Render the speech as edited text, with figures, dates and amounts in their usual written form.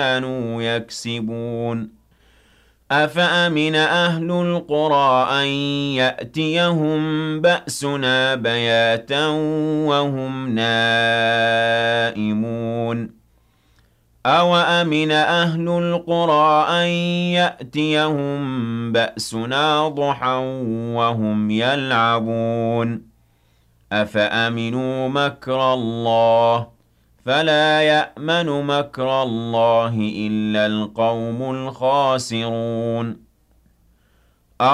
كانوا يكسبون أفأمن أهل القرى أن يأتيهم بأسنا بياتا وهم نائمون أوأمن أهل القرى أن يأتيهم بأسنا ضحى وهم يلعبون أفأمنوا مكر الله فلا يأمن مكر الله إلا القوم الخاسرون